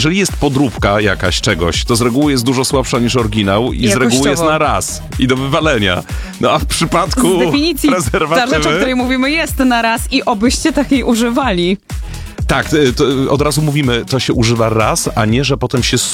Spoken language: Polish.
jeżeli jest podróbka jakaś czegoś, to z reguły jest dużo słabsza niż oryginał i z reguły jest na raz i do wywalenia. No a w przypadku z definicji prezerwatywy... ta rzecz, o której mówimy, jest na raz i obyście takiej używali. Tak, to od razu mówimy, to się używa raz, a nie, że potem się